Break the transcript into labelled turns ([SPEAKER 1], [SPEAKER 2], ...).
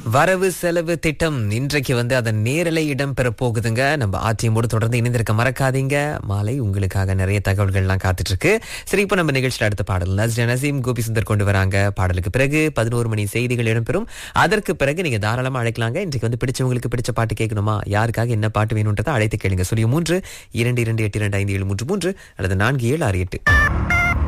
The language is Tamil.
[SPEAKER 1] வரவு செலவு திட்டம் இன்றைக்கு அதன் நேரலை இடம்பெற போகுதுங்க. நம்ம ஆர்டிஎம்மோடு தொடர்ந்து இணைந்திருக்க மறக்காதீங்க. மாலை உங்களுக்காக நிறைய தகவல்கள்லாம் காத்துட்டு இருக்கு. சரி, இப்போ நம்ம நிகழ்ச்சியில் அடுத்த பாடல் நஸ்ரின் கோபி சுந்தர் கொண்டு வராங்க. பாடலுக்கு பிறகு 11 மணி செய்திகள் இடம்பெறும். அதற்கு பிறகு நீங்க தாராளமா அழைக்கலாங்க. இன்றைக்கு பிடிச்சவங்களுக்கு பிடிச்ச பாட்டு கேட்கணுமா, யாருக்காக என்ன பாட்டு வேணும்ன்றதை அழைத்து கேளுங்க. 3 2 2 8 2 5 7 3 3 அல்லது 4 7 6 8.